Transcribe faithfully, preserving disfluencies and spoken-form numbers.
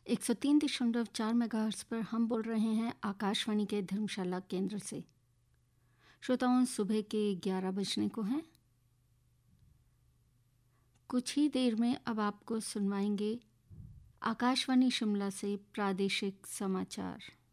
एक सौ तीन दशमलव चार मेगाहर्ट्ज़ पर हम बोल रहे हैं आकाशवाणी के धर्मशाला केंद्र से। श्रोताओं, सुबह के ग्यारह बजने को हैं। कुछ ही देर में अब आपको सुनवाएंगे आकाशवाणी शिमला से प्रादेशिक समाचार।